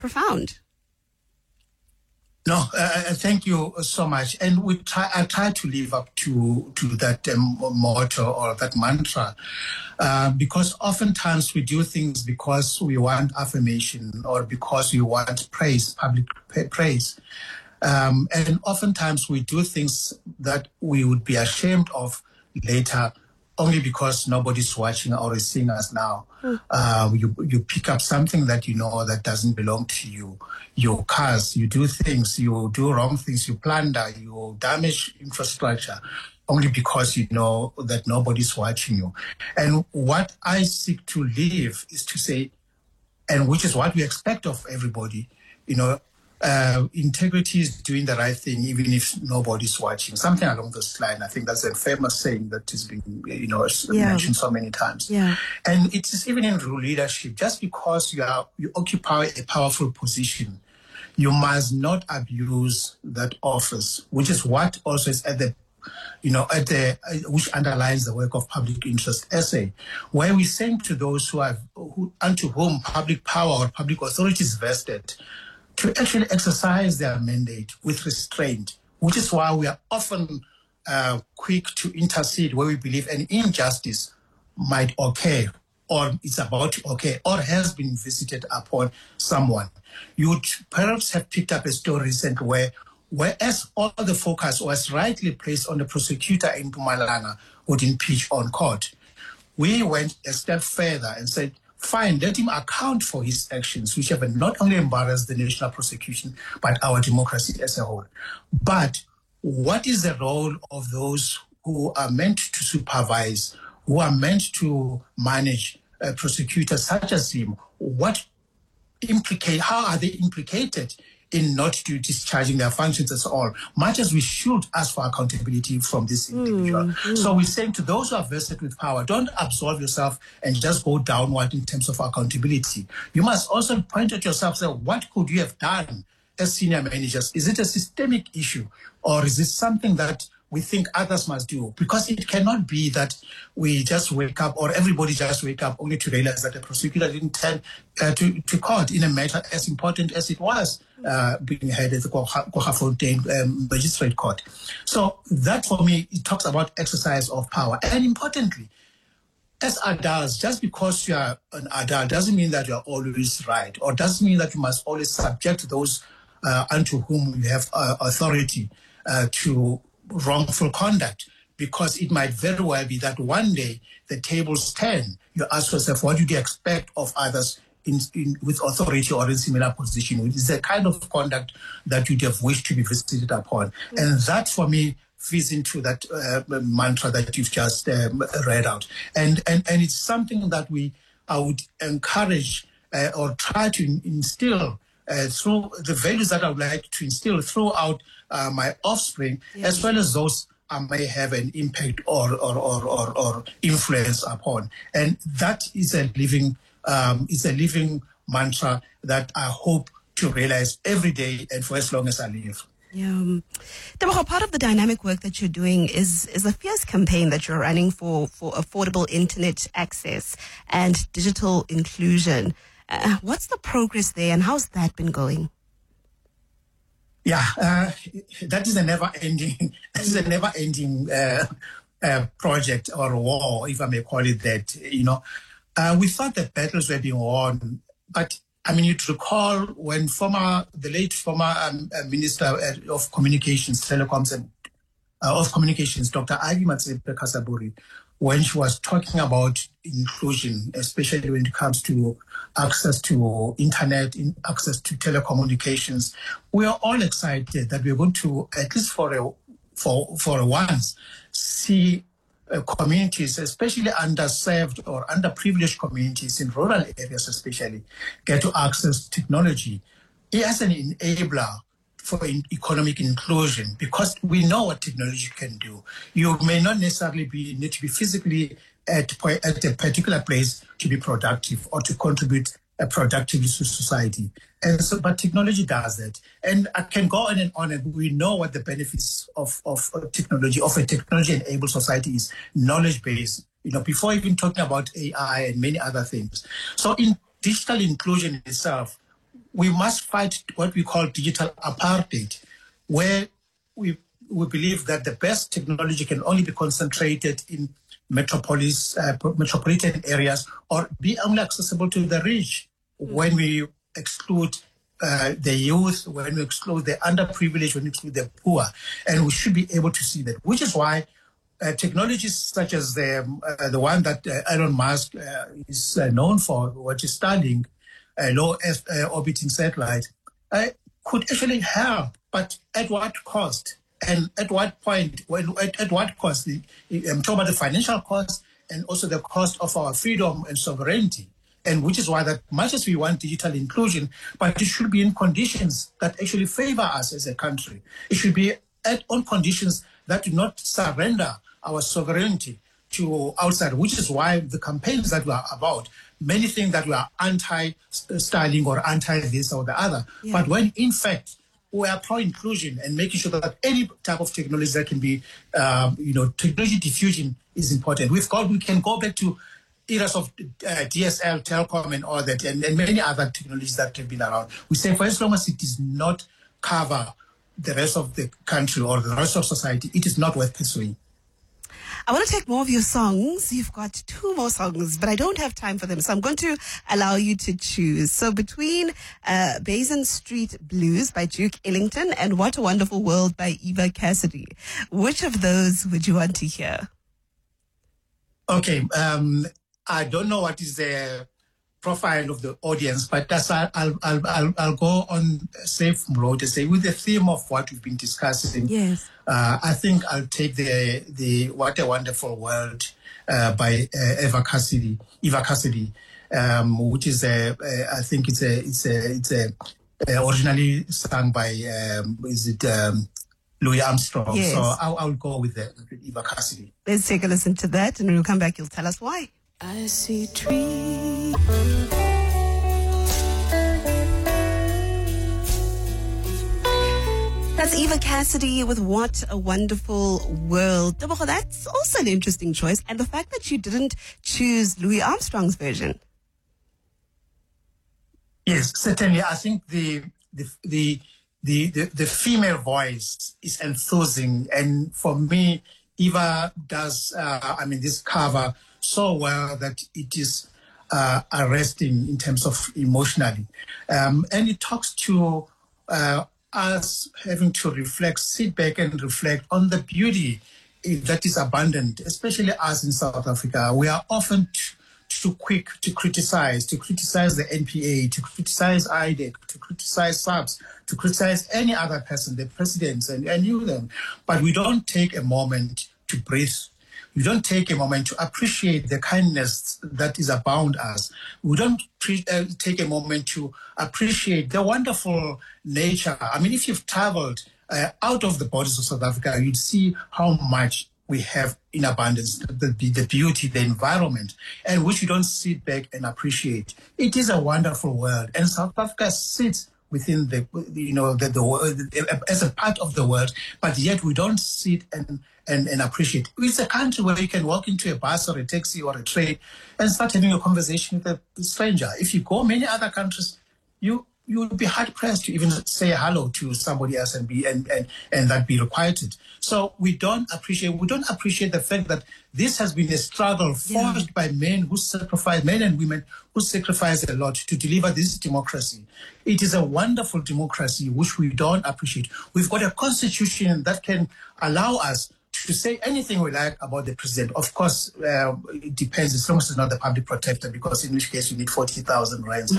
profound. No, thank you so much. And I try to live up to that motto or that mantra, because oftentimes we do things because we want affirmation or because we want praise, public praise. And oftentimes we do things that we would be ashamed of later only because nobody's watching or is seeing us now. You pick up something that you know that doesn't belong to you. You curse, you do things, you do wrong things, you plunder, you damage infrastructure only because you know that nobody's watching you. And what I seek to live is to say, and which is what we expect of everybody, integrity is doing the right thing even if nobody's watching. Something along this line. I think that's a famous saying that has been, mentioned so many times. Yeah. And it is even in leadership. Just because you occupy a powerful position, you must not abuse that office, which is what also is which underlines the work of public interest essay, where we saying to those unto whom public power or public authority is vested, to actually exercise their mandate with restraint, which is why we are often quick to intercede where we believe an injustice might occur or is about to occur or has been visited upon someone. You would perhaps have picked up a story recently whereas all the focus was rightly placed on the prosecutor in Mpumalanga who would impeach on court, we went a step further and said, fine, let him account for his actions, which have not only embarrassed the national prosecution, but our democracy as a whole. But what is the role of those who are meant to supervise, who are meant to manage prosecutors such as him? How are they implicated in not discharging their functions at all, much as we should ask for accountability from this individual. So we're saying to those who are vested with power, don't absolve yourself and just go downward in terms of accountability. You must also point at yourself and say, what could you have done as senior managers? Is it a systemic issue or is it something that we think others must do? Because it cannot be that we just wake up or everybody just wake up only to realize that the prosecutor didn't turn to court in a matter as important as it was being held at the Kwaggafontein Magistrate Court. So that for me, it talks about exercise of power. And importantly, as adults, just because you are an adult doesn't mean that you are always right or doesn't mean that you must always subject those unto whom you have authority to wrongful conduct, because it might very well be that one day the tables turn. You ask yourself, what do you expect of others with authority or in similar position? It is the kind of conduct that you'd have wished to be visited upon. And that, for me, feeds into that mantra that you've just read out. And it's something that I would encourage or try to instill through the values that I would like to instill throughout my offspring, as well as those I may have an impact or influence upon. And that is a living mantra that I hope to realize every day and for as long as I live. Yeah. Tebogo, part of the dynamic work that you're doing is a fierce campaign that you're running for affordable internet access and digital inclusion. What's the progress there and how's that been going? Yeah, that is a never-ending project or war, if I may call it that. We thought that battles were being won, but I mean, you'd recall when the late former Minister of Communications, Telecoms and of Communications, Dr. Ivy Matsepe-Cassaburi, when she was talking about inclusion, especially when it comes to access to internet, access to telecommunications, we are all excited that we're going to, at least for once, see communities, especially underserved or underprivileged communities in rural areas especially, get to access technology as an enabler for economic inclusion, because we know what technology can do. You may not necessarily need to be physically at a particular place to be productive or to contribute productively to society. And so, but technology does that. And I can go on and on, and we know what the benefits of technology, of a technology-enabled society is: knowledge-based, before even talking about AI and many other things. So in digital inclusion itself, we must fight what we call digital apartheid, where we believe that the best technology can only be concentrated in metropolitan areas or be only accessible to the rich. When we exclude the youth, when we exclude the underprivileged, when we exclude the poor, and we should be able to see that, which is why technologies such as the one that Elon Musk is known for, what is studying, low Earth orbiting satellite, could actually help, but at what cost? And at what point, at what cost? I'm talking about the financial cost and also the cost of our freedom and sovereignty. And which is why that much as we want digital inclusion, but it should be in conditions that actually favor us as a country. It should be on conditions that do not surrender our sovereignty to outside, which is why the campaigns that we are about, many think that we are anti-styling or anti-this or the other. Yeah. But when in fact, we are pro-inclusion and making sure that any type of technology that can be, technology diffusion is important. We can go back to eras of DSL, telecom, and all that, and many other technologies that have been around. We say for as long as it does not cover the rest of the country or the rest of society, it is not worth pursuing. I want to take more of your songs. You've got 2 more songs, but I don't have time for them. So I'm going to allow you to choose. So between Basin Street Blues by Duke Ellington and What a Wonderful World by Eva Cassidy, which of those would you want to hear? Okay. I don't know what is the profile of the audience, but I'll go on a safe road and say with the theme of what we've been discussing. Yes. I think I'll take the What a Wonderful World by Eva Cassidy, which is I think it's originally sung by Louis Armstrong. Yes. So I'll go with Eva Cassidy. Let's take a listen to that, and when we come back, you'll tell us why. I see trees. That's Eva Cassidy with What a Wonderful World. That's also an interesting choice. And the fact that you didn't choose Louis Armstrong's version. Yes, certainly. I think the female voice is enthusing. And for me, Eva does, this cover so well that it is arresting in terms of emotionally. And it talks to us having to sit back and reflect on the beauty that is abundant, especially us in South Africa. We are often too quick to criticize the NPA, to criticize IDEC, to criticize SAPS, to criticize any other person, the presidents and you them. But we don't take a moment to breathe. We don't take a moment to appreciate the kindness that is abound us. We don't take a moment to appreciate the wonderful nature. I mean, if you've traveled out of the borders of South Africa, you'd see how much we have in abundance, the beauty, the environment, and which we don't sit back and appreciate. It is a wonderful world, and South Africa sits within the world as a part of the world, but yet we don't sit and appreciate. It's a country where you can walk into a bus or a taxi or a train and start having a conversation with a stranger. If you go many other countries, you would be hard pressed to even say hello to somebody else and that be requited. So we don't appreciate the fact that this has been a struggle forged by men and women who sacrifice a lot to deliver this democracy. It is a wonderful democracy which we don't appreciate. We've got a constitution that can allow us to say anything we like about the president. Of course, it depends, as long as it's not the public protector, because in which case you need 40,000 rands.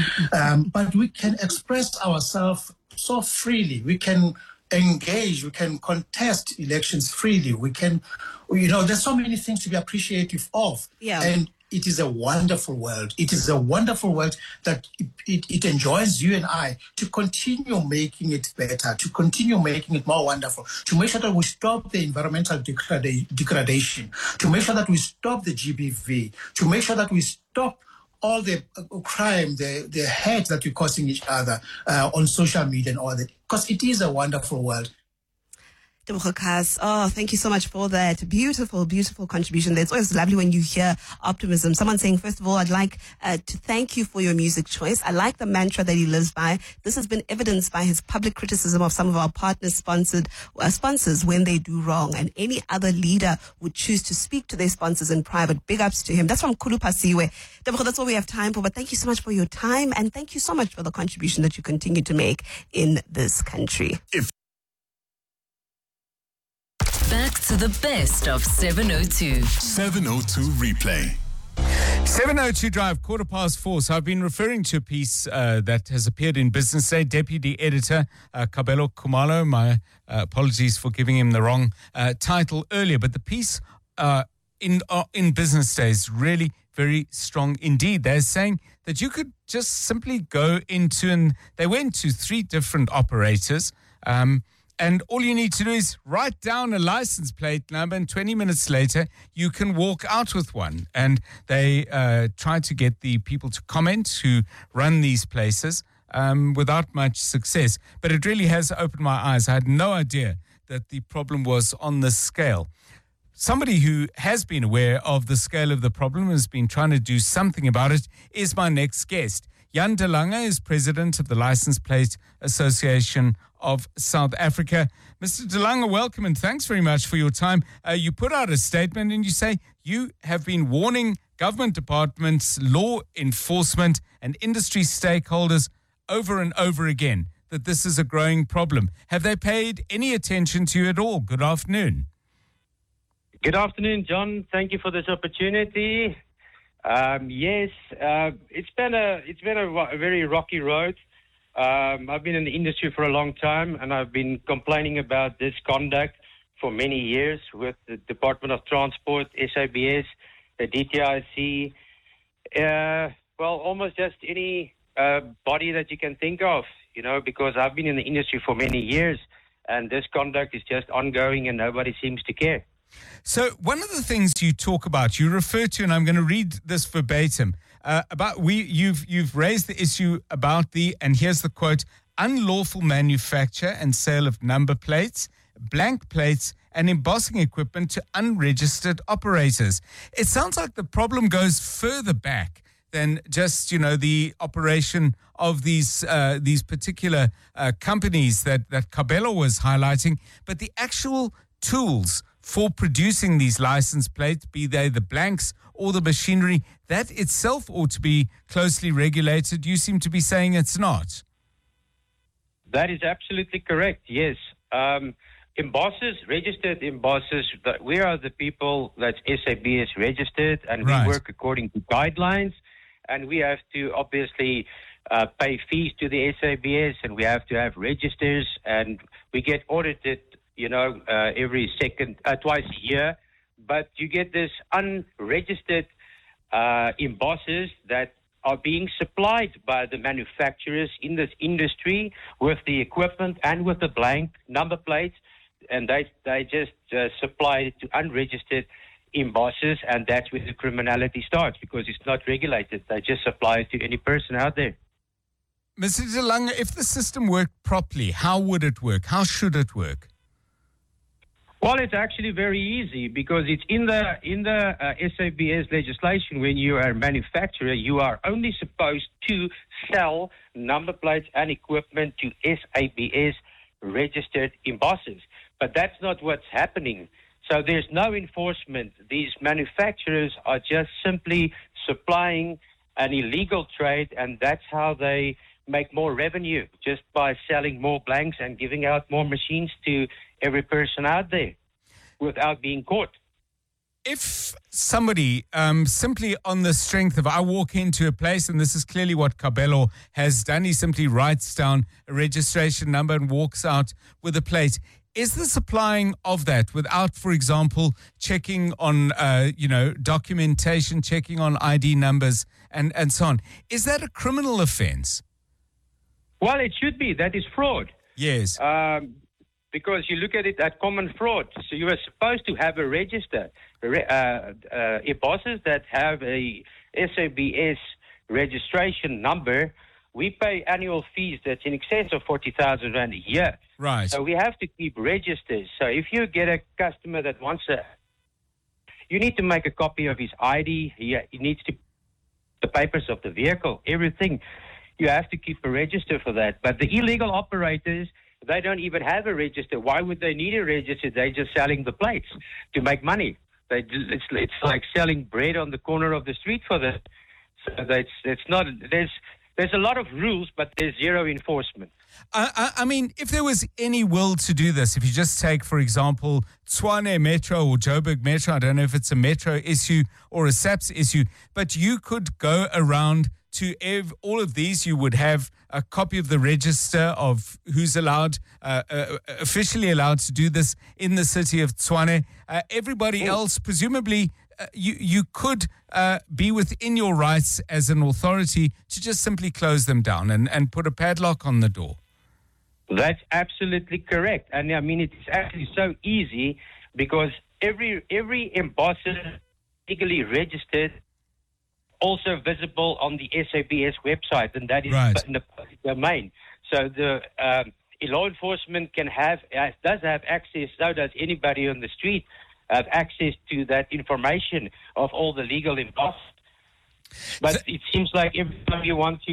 But we can express ourselves so freely. We can engage, we can contest elections freely. We can, there's so many things to be appreciative of. Yeah. And it is a wonderful world. It is a wonderful world that it enjoys you and I to continue making it better, to continue making it more wonderful, to make sure that we stop the environmental degradation, to make sure that we stop the GBV, to make sure that we stop all the crime, the hate that we're causing each other on social media and all that, because it is a wonderful world. Tebogo Khas, thank you so much for that beautiful, beautiful contribution. It's always lovely when you hear optimism. Someone saying, first of all, I'd like to thank you for your music choice. I like the mantra that he lives by. This has been evidenced by his public criticism of some of our partners sponsors when they do wrong. And any other leader would choose to speak to their sponsors in private. Big ups to him. That's from Kulu Pasiwe. Tebogo, that's all we have time for. But thank you so much for your time. And thank you so much for the contribution that you continue to make in this country. Back to the best of 702. 702 replay. 702 Drive, 4:15. So I've been referring to a piece that has appeared in Business Day. Deputy Editor Kabelo Khumalo, my apologies for giving him the wrong title earlier, but the piece in Business Day is really very strong indeed. They're saying that you could just simply go into, and they went to 3 different operators, and all you need to do is write down a license plate number, and 20 minutes later, you can walk out with one. And they try to get the people to comment who run these places without much success. But it really has opened my eyes. I had no idea that the problem was on this scale. Somebody who has been aware of the scale of the problem and has been trying to do something about it is my next guest. Jan de Lange is president of the License Plate Association of South Africa. Mr. de Lange, welcome and thanks very much for your time. You put out a statement and you say you have been warning government departments, law enforcement and industry stakeholders over and over again that this is a growing problem. Have they paid any attention to you at all? Good afternoon. Good afternoon, John. Thank you for this opportunity. Yes, it's been a very rocky road. I've been in the industry for a long time, and I've been complaining about this conduct for many years with the Department of Transport, SABS, the DTIC, almost just any body that you can think of, because I've been in the industry for many years, and this conduct is just ongoing, and nobody seems to care. So one of the things you talk about, you refer to, and I'm going to read this verbatim, you've raised the issue about and here's the quote, unlawful manufacture and sale of number plates, blank plates, and embossing equipment to unregistered operators. It sounds like the problem goes further back than just, the operation of these particular companies that Kabelo was highlighting, but the actual tools for producing these license plates, be they the blanks or the machinery, that itself ought to be closely regulated. You seem to be saying it's not. That is absolutely correct, yes. Embossers, registered embossers, we are the people that's SABS registered, and we work according to guidelines, and we have to obviously pay fees to the SABS, and we have to have registers, and we get audited every twice a year, but you get this unregistered embossers that are being supplied by the manufacturers in this industry with the equipment and with the blank number plates, and they just supply it to unregistered embossers, and that's where the criminality starts because it's not regulated. They just supply it to any person out there. Mr. de Lange, if the system worked properly, how would it work? How should it work? Well, it's actually very easy because it's in the SABS legislation. When you are a manufacturer, you are only supposed to sell number plates and equipment to SABS registered embossers. But that's not what's happening. So there's no enforcement. These manufacturers are just simply supplying an illegal trade, and that's how they make more revenue, just by selling more blanks and giving out more machines to every person out there without being caught. If somebody simply on the strength of, I walk into a place, and this is clearly what Kabelo has done, he simply writes down a registration number and walks out with a plate. Is the supplying of that without, for example, checking on, documentation, checking on ID numbers and so on, is that a criminal offense? Well, it should be. That is fraud. Yes. Because you look at it at common fraud. So you are supposed to have a register. Embossers that have a SABS registration number we pay annual fees that's in excess of 40,000 Rand a year. Right. So we have to keep registers. So if you get a customer that wants you need to make a copy of his ID. He needs to the papers of the vehicle, everything. You have to keep a register for that. But the illegal operators, they don't even have a register. Why would they need a register? They're just selling the plates to make money. It's like selling bread on the corner of the street for them. So it's not. There's a lot of rules, but there's zero enforcement. I mean, if there was any will to do this, if you just take, for example, Tshwane Metro or Joburg Metro, I don't know if it's a Metro issue or a SAPS issue, but you could go around to all of these. You would have a copy of the register of who's allowed, officially allowed to do this in the city of Tshwane. Everybody else, presumably, you could be within your rights as an authority to just simply close them down and put a padlock on the door. That's absolutely correct. And I mean, it's actually so easy because every embosser legally registered, also visible on the SABS website, and that is in the public domain. So the law enforcement does have access, so does anybody on the street, have access to that information of all the legal embossers. But it seems like every time you want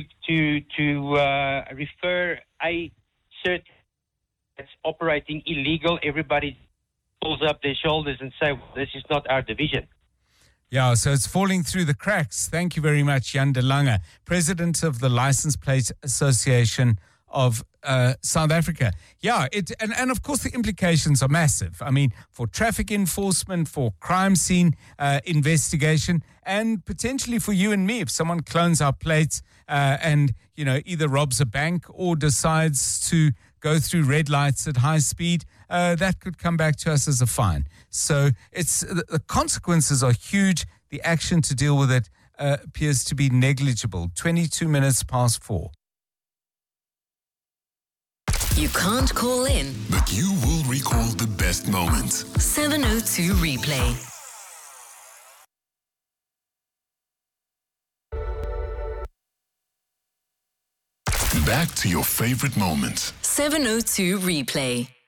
to refer a certain that's operating illegal, everybody pulls up their shoulders and say, well, this is not our division. Yeah, so it's falling through the cracks. Thank you very much, Jan de Lange, President of the License Plate Association of South Africa. Yeah, and of course the implications are massive. I mean, for traffic enforcement, for crime scene investigation, and potentially for you and me, if someone clones our plates and, you know, either robs a bank or decides to go through red lights at high speed, that could come back to us as a fine. So the consequences are huge. The action to deal with it appears to be negligible. 22 minutes past 4. You can't call in, but you will recall the best moments. 702 Replay. Back to your favorite moments. 702 Replay.